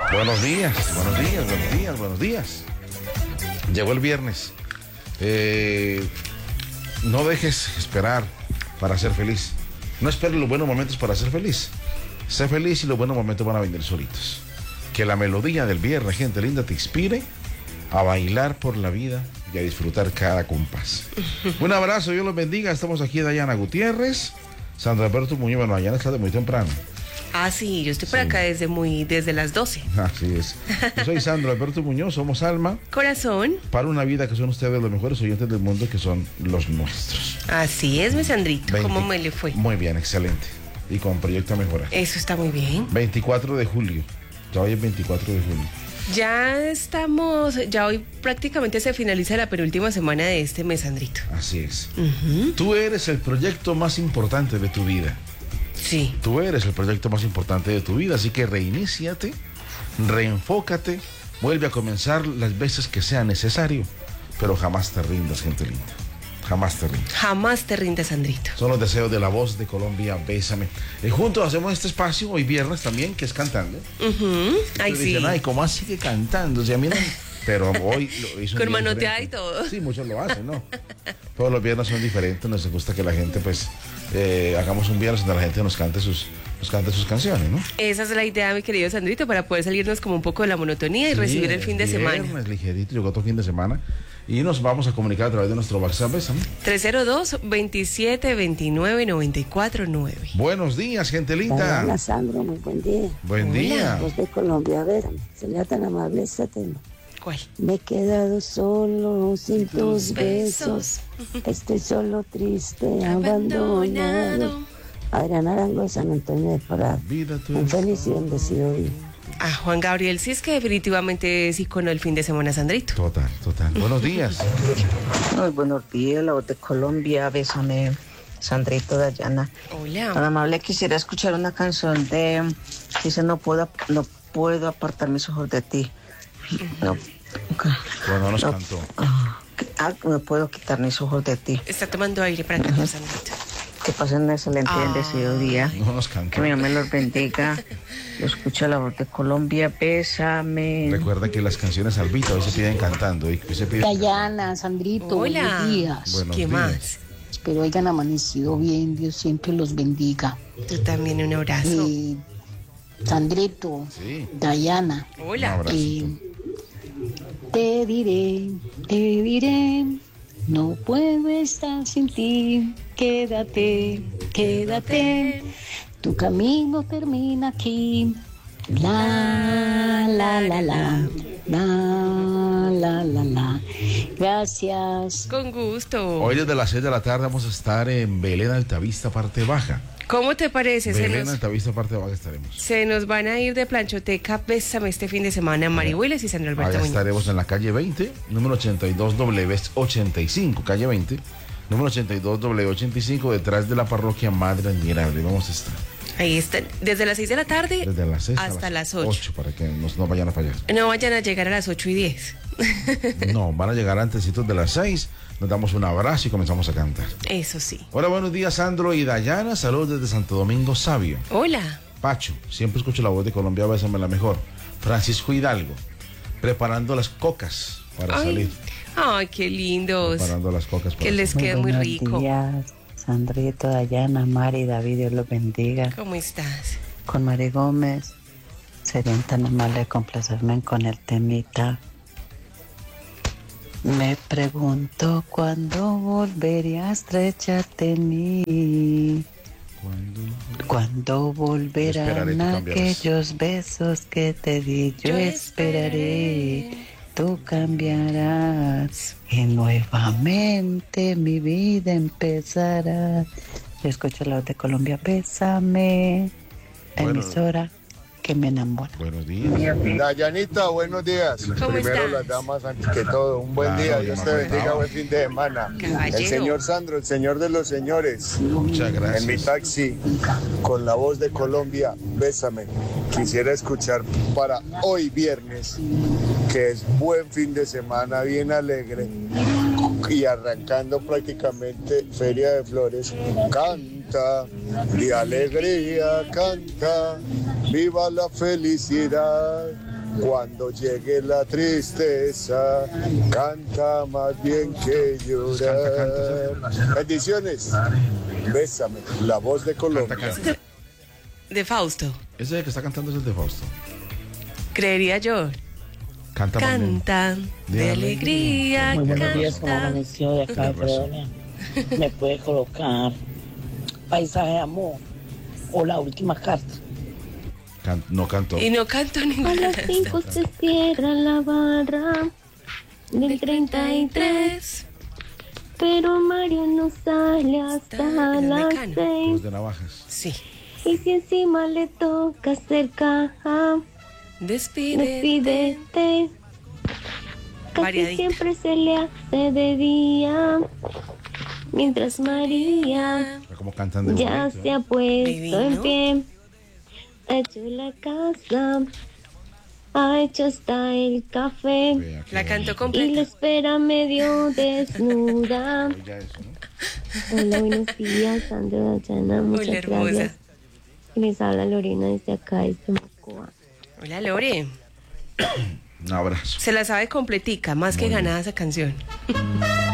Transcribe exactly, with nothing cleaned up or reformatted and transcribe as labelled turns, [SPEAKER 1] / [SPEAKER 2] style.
[SPEAKER 1] Buenos días, buenos días, buenos días, buenos días. Llegó el viernes. Eh, no dejes esperar para ser feliz. No esperes los buenos momentos para ser feliz. Sé feliz y los buenos momentos van a venir solitos. Que la melodía del viernes, gente linda, te inspire a bailar por la vida y a disfrutar cada compás. Un abrazo, Dios los bendiga. Estamos aquí, Dayana Gutiérrez, Sandra Alberto Muñoz. Bueno, Dayana está de muy temprano.
[SPEAKER 2] Ah, sí, yo estoy por sí. acá desde muy desde las doce.
[SPEAKER 1] Así es. Yo soy Sandro Alberto Muñoz, somos Alma.
[SPEAKER 2] Corazón.
[SPEAKER 1] Para una vida que son ustedes los mejores oyentes del mundo, que son los nuestros.
[SPEAKER 2] Así es, mi Sandrito. veinte ¿Cómo me le fue?
[SPEAKER 1] Muy bien, excelente. Y con proyecto a mejorar.
[SPEAKER 2] Eso está muy bien.
[SPEAKER 1] veinticuatro de julio. Ya hoy es veinticuatro de julio.
[SPEAKER 2] Ya estamos, ya hoy prácticamente se finaliza la penúltima semana de este mes, Sandrito.
[SPEAKER 1] Así es. Uh-huh. Tú eres el proyecto más importante de tu vida.
[SPEAKER 2] Sí.
[SPEAKER 1] Tú eres el proyecto más importante de tu vida, así que reiníciate, reenfócate, vuelve a comenzar las veces que sea necesario, pero jamás te rindas, gente linda. Jamás te rindas.
[SPEAKER 2] Jamás te rindas, Sandrito.
[SPEAKER 1] Son los deseos de la voz de Colombia, Bésame. Y juntos hacemos este espacio hoy viernes también, que es cantando.
[SPEAKER 2] Uh-huh. Ay, sí.
[SPEAKER 1] Dicen, ay, ¿cómo así que cantando? O sea, miren, pero hoy lo hizo
[SPEAKER 2] con manoteada y todo.
[SPEAKER 1] Sí, muchos lo hacen, ¿no? Todos los viernes son diferentes, nos gusta que la gente, pues, eh, hagamos un viernes donde la gente nos cante sus, nos cante sus canciones, ¿no?
[SPEAKER 2] Esa es la idea, mi querido Sandrito, para poder salirnos como un poco de la monotonía y sí, recibir el fin de
[SPEAKER 1] viernes,
[SPEAKER 2] semana.
[SPEAKER 1] Viernes, ligerito, llegó otro fin de semana. Y nos vamos a comunicar a través de nuestro WhatsApp, ¿no?
[SPEAKER 2] tres cero dos, veintisiete veintinueve, noventa y cuatro nueve.
[SPEAKER 1] Buenos días, gente linda.
[SPEAKER 3] Hola, Sandro, muy buen día.
[SPEAKER 1] Buen día.
[SPEAKER 3] Voz de Colombia, Bésame. Sería tan amable este tema.
[SPEAKER 2] ¿Cuál?
[SPEAKER 3] Me he quedado solo sin tus besos. Estoy solo, triste, abandonado. Adrián Arango de San Antonio de Pará. Un feliz y bendecido día.
[SPEAKER 2] Ah, Juan Gabriel, sí es que definitivamente es icono del fin de semana, Sandrito.
[SPEAKER 1] Total, total. Buenos días.
[SPEAKER 4] Muy buenos días, la voz de Colombia, Bésame, Sandrito, Dayana.
[SPEAKER 2] Hola.
[SPEAKER 4] Tan amable, quisiera escuchar una canción de... Dice, no puedo, no puedo apartar mis ojos de ti. No. Okay.
[SPEAKER 1] Bueno, nos
[SPEAKER 4] no,
[SPEAKER 1] cantó.
[SPEAKER 4] Ah, no puedo quitar mis ojos de ti.
[SPEAKER 2] Está tomando aire para cantar, Sandrito.
[SPEAKER 4] Que pasen un excelente y ah. bendecido día.
[SPEAKER 1] No nos cantó.
[SPEAKER 4] Que mi Dios me los bendiga. Yo escucho la voz de Colombia, Bésame.
[SPEAKER 1] Recuerda que las canciones Albita hoy se piden cantando. Y se piden
[SPEAKER 5] Dayana, Sandrito,
[SPEAKER 2] hola.
[SPEAKER 5] Buenos días.
[SPEAKER 1] Buenos
[SPEAKER 2] ¿Qué
[SPEAKER 1] días.
[SPEAKER 2] más?
[SPEAKER 5] Espero hayan amanecido bien, Dios siempre los bendiga.
[SPEAKER 2] Tú también, un abrazo.
[SPEAKER 5] Eh, Sandrito,
[SPEAKER 1] sí.
[SPEAKER 5] Dayana.
[SPEAKER 2] Hola.
[SPEAKER 5] Eh, te diré, te diré, no puedo estar sin ti. Quédate, quédate. Tu camino termina aquí. La, la, la, la. La, la, la, la. Gracias.
[SPEAKER 2] Con gusto.
[SPEAKER 1] Hoy desde las seis de la tarde vamos a estar en Belén Altavista, parte baja.
[SPEAKER 2] ¿Cómo te parece?
[SPEAKER 1] Belén
[SPEAKER 2] se nos,
[SPEAKER 1] Altavista, parte baja estaremos.
[SPEAKER 2] Se nos van a ir de planchoteca, Bésame este fin de semana, Mari Willes y Sandra Alberto
[SPEAKER 1] Allá
[SPEAKER 2] Muñoz.
[SPEAKER 1] estaremos en la calle veinte, número ochenta y dos W ochenta y cinco, calle veinte, número ochenta y dos W ochenta y cinco, detrás de la parroquia Madre Admirable. Vamos a estar.
[SPEAKER 2] Ahí están, desde las seis de la tarde
[SPEAKER 1] desde las seis
[SPEAKER 2] hasta
[SPEAKER 1] a
[SPEAKER 2] las
[SPEAKER 1] ocho.
[SPEAKER 2] ocho.
[SPEAKER 1] Para que nos, no vayan a fallar.
[SPEAKER 2] No vayan a llegar a las ocho y diez.
[SPEAKER 1] No, van a llegar antesitos de las seis. Nos damos un abrazo y comenzamos a cantar.
[SPEAKER 2] Eso sí.
[SPEAKER 1] Hola, buenos días, Sandro y Dayana. Saludos desde Santo Domingo Sabio.
[SPEAKER 2] Hola.
[SPEAKER 1] Pacho, siempre escucho la voz de Colombia, Bésame la mejor. Francisco Hidalgo, preparando las cocas para
[SPEAKER 2] ay,
[SPEAKER 1] salir.
[SPEAKER 2] Ay, qué lindos.
[SPEAKER 1] Preparando las cocas para
[SPEAKER 2] que les quede muy, muy rico.
[SPEAKER 6] Buenos días, Sandrito, Dayana, Mari, David, Dios los bendiga.
[SPEAKER 2] ¿Cómo estás?
[SPEAKER 6] Con Mari Gómez, serían tan amables de complacerme con el temita. Me pregunto cuándo volveré a estrecharte en mí.
[SPEAKER 1] ¿Cuándo?
[SPEAKER 6] Cuando volverán aquellos besos que te di, yo, yo esperaré. esperaré. Tú cambiarás y nuevamente mi vida empezará. Yo escucho la voz de Colombia, Bésame, bueno, emisora que me enamora.
[SPEAKER 1] Buenos días.
[SPEAKER 7] Dayanita, buenos días.
[SPEAKER 2] ¿Cómo
[SPEAKER 7] Primero
[SPEAKER 2] estás?
[SPEAKER 7] las damas antes que todo. Un buen
[SPEAKER 1] claro,
[SPEAKER 7] día. Dios te bendiga,
[SPEAKER 1] estaba.
[SPEAKER 7] buen fin de semana.
[SPEAKER 2] Caballero.
[SPEAKER 7] El señor Sandro, el señor de los señores.
[SPEAKER 1] Muchas gracias.
[SPEAKER 7] En mi taxi, con la voz de Colombia, Bésame. Quisiera escuchar para hoy viernes, que es buen fin de semana, bien alegre, y arrancando prácticamente Feria de Flores. Canta, de alegría, canta, viva la felicidad. Cuando llegue la tristeza, canta más bien que llorar. Bendiciones. Bésame, la voz de Colombia.
[SPEAKER 1] Canta, canta.
[SPEAKER 2] De Fausto.
[SPEAKER 1] Ese que está cantando es el de Fausto.
[SPEAKER 2] Creería yo.
[SPEAKER 1] Canta,
[SPEAKER 2] Canta de, de alegría.
[SPEAKER 5] Muy buenos
[SPEAKER 2] canta.
[SPEAKER 5] días, como amaneció de acá de Fredonia. Me puede colocar Paisaje de Amor o La Última Carta.
[SPEAKER 1] Can, no canto.
[SPEAKER 2] Y no canto ninguna.
[SPEAKER 8] A las cinco se cierra la barra del treinta y tres, pero Mario no sale hasta las seis.
[SPEAKER 1] Los de navajas.
[SPEAKER 2] Sí.
[SPEAKER 8] Y si encima le toca hacer caja,
[SPEAKER 2] Despídete.
[SPEAKER 8] despídete. Casi
[SPEAKER 2] Variadita.
[SPEAKER 8] siempre se le hace de día, mientras María
[SPEAKER 1] Como cantan de
[SPEAKER 8] ya
[SPEAKER 1] bonito,
[SPEAKER 8] se
[SPEAKER 1] ¿eh?
[SPEAKER 8] ha puesto
[SPEAKER 2] Divino.
[SPEAKER 8] en pie. Ha hecho la casa, ha hecho hasta el café
[SPEAKER 1] Vea, qué
[SPEAKER 2] La canto
[SPEAKER 1] bonito.
[SPEAKER 8] y
[SPEAKER 2] completa.
[SPEAKER 8] la espera medio desnuda.
[SPEAKER 1] Ya eso, ¿no?
[SPEAKER 8] Hola, buenos días, Sandra Dayana, muchas
[SPEAKER 2] Hola, hermosa.
[SPEAKER 8] gracias. Les habla Lorena desde acá, desde Mocoa.
[SPEAKER 2] Hola, Lore.
[SPEAKER 1] Un abrazo.
[SPEAKER 2] Se la sabe completica, más que
[SPEAKER 1] Muy bien.
[SPEAKER 2] ganada esa canción.